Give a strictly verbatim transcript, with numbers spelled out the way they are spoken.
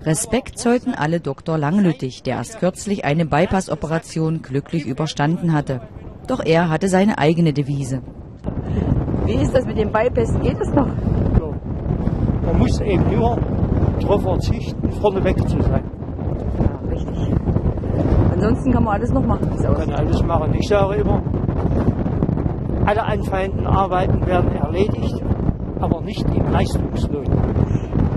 Respekt zollten alle Doktor Langlüttig, der erst kürzlich eine Bypass-Operation glücklich überstanden hatte. Doch er hatte seine eigene Devise. Wie ist das mit dem Bypass? Geht es noch? Ja. Man muss eben nur darauf verzichten, vorneweg zu sein. Ja, richtig. Ansonsten kann man alles noch machen. Man kann alles machen. Ich sage immer, alle anfallenden Arbeiten werden erledigt, aber nicht im Leistungslohn.